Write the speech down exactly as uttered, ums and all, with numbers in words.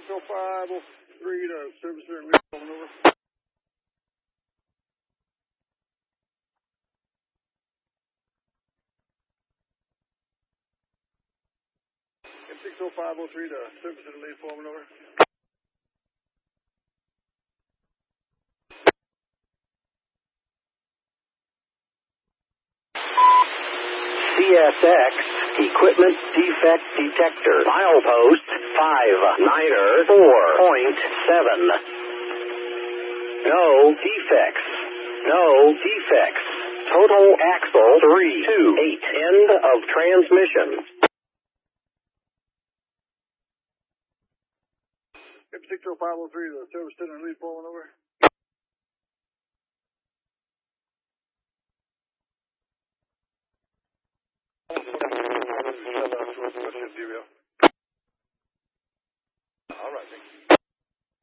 six oh five oh three to service center, lead phone over. six oh five oh three to service center, lead phone over. C S X Equipment Defect Detector. Milepost five niner four point seven. No defects. No defects. Total axle three two eight. End of transmission. six oh five oh three to service center, lead phone over. All right, thank you.